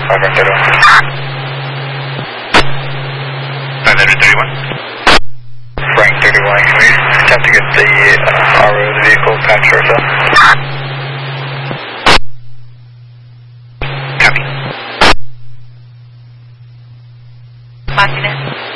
531. Frank 31, can we attempt to get the RO of the vehicle past Shoreville? Copy. Passing it.